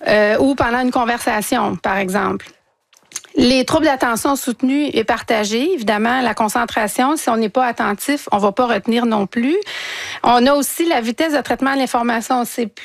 ou pendant une conversation, par exemple. Les troubles d'attention soutenue et partagée, évidemment, la concentration, si on n'est pas attentif, on ne va pas retenir non plus. On a aussi la vitesse de traitement de l'information. C'est